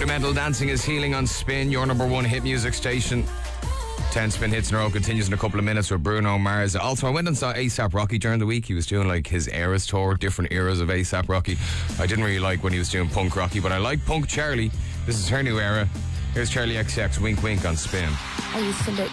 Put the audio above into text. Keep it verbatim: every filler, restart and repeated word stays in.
Rudimental Dancing is Healing on Spin, your number one hit music station. ten Spin Hits in a row continues in a couple of minutes with Bruno Mars. Also, I went and saw ASAP Rocky during the week. He was doing like his Eras tour, different eras of ASAP Rocky. I didn't really like when he was doing Punk Rocky, but I like Punk Charlie. This is her new era. Here's Charlie X C X, Wink Wink on Spin. I used to look